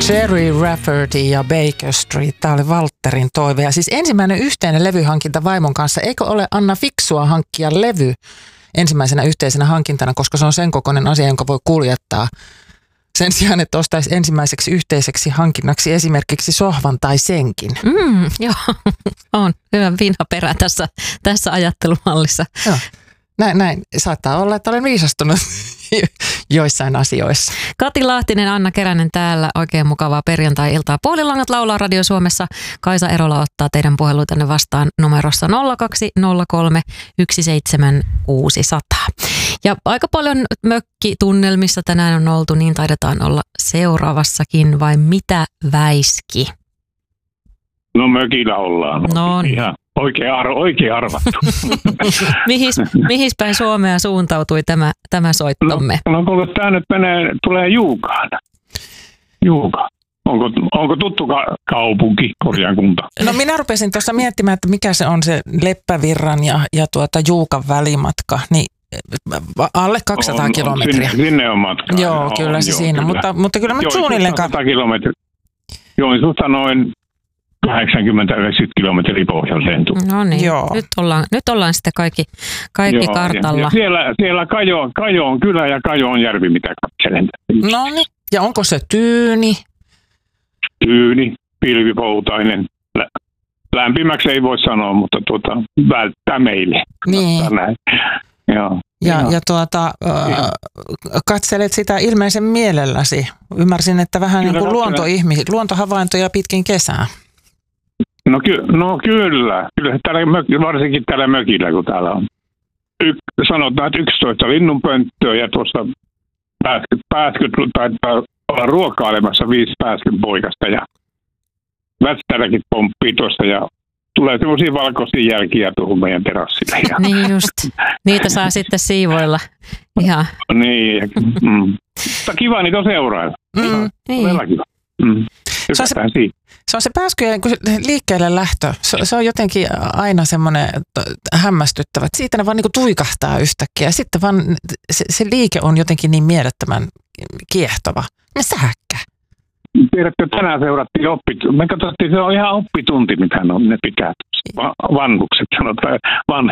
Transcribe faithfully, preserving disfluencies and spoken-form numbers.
Jerry Rafferty ja Baker Street. Tämä oli Walterin toive. Ja siis ensimmäinen yhteinen levyhankinta vaimon kanssa. Eikö ole, Anna, fiksua hankkia levy ensimmäisenä yhteisenä hankintana, koska se on sen kokoinen asia, jonka voi kuljettaa. Sen sijaan, että ostaisi ensimmäiseksi yhteiseksi hankinnaksi esimerkiksi sohvan tai senkin. Mm, joo, on hyvä vinhaperä tässä, tässä ajattelumallissa. Joo. Näin, näin. Saattaa olla, että olen viisastunut joissain asioissa. Kati Lahtinen, Anna Keränen täällä. Oikein mukavaa perjantai-iltaa. Puolilangat laulaa Radio Suomessa. Kaisa Erola ottaa teidän puheluitanne vastaan numerossa nolla kaksi nolla kolme yksi seitsemän kuusi nolla nolla. Ja aika paljon mökkitunnelmissa tänään on oltu, niin taidetaan olla seuraavassakin, vai mitä Väiski? No mökillä ollaan. No ihan oikein, ar- oikein arvattu. Mihis, mihis päin Suomea suuntautui tämä, tämä soittomme? No, no kuule, tämä nyt menee, tulee Juukaan. Juuka. Onko, onko tuttu ka- kaupunki, korjaankunta? No minä rupesin tuossa miettimään, että mikä se on se Leppävirran ja, ja tuota Juukan välimatka, niin alle kaksisataa on, kilometriä. Sinne, sinne on matka. Joo, on, kyllä se joo, siinä, kyllä. Mutta, mutta kyllä mä suunnilleen... sata kilometriä. Joensuusta noin kahdeksankymmentä yhdeksänkymmentä kilometriä pohjoiseen. No niin, Joo. nyt ollaan, nyt ollaan sitten kaikki, kaikki Joo, kartalla. Ja, ja siellä siellä Kajo, Kajo on kylä ja Kajo on järvi, mitä katselen. No niin, ja onko se tyyni? Tyyni, pilvipoutainen. Lä- Lämpimäksi ei voi sanoa, mutta tuota, välttää meille. Niin. Näin. Joo. Ja, Joo. ja tuota, äh, katselet sitä ilmeisen mielelläsi. Ymmärsin, että vähän Kyllä niin kuin katselen. luontohavaintoja pitkin kesää. No, ky- no kyllä, kyllä täällä mök- varsinkin täällä mökillä, kun täällä on. Y- sanotaan, että yksitoista linnunpönttöä ja tuossa pääskyt, pääskyt taitaa olla ruokailemassa viisi pääskyn poikasta ja västäräkin pomppii tuosta ja tulee semmoisia valkoisia jälkiä tuohon meidän terassille. Ja Niin just. Niitä saa sitten siivoilla. Ihan. niin, mm. Mutta kiva niitä on seurailla. Mm. Niin. Todella kiva. Mm. Se on se- Tykätään siitä. Se on se pääskyjen kun se liikkeelle lähtö. Se, se on jotenkin aina semmoinen hämmästyttävä. Että siitä ne vaan niin kuin tuikahtaa yhtäkkiä. Ja sitten vaan se, se liike on jotenkin niin mielettömän kiehtova. Ne sähäkkä. Tiedätkö, tänään seurattiin oppi. Me katsottiin, se on ihan oppitunti, mitä ne, on, ne pitää. Va- vanhukset sanotaan, vanhemmat.